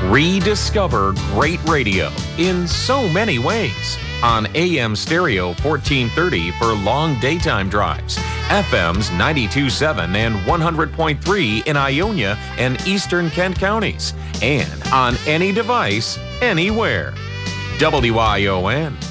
Rediscover great radio in so many ways. On AM stereo 1430 for long daytime drives, FM's 92.7 and 100.3 in Ionia and eastern Kent counties, and on any device, anywhere. WION,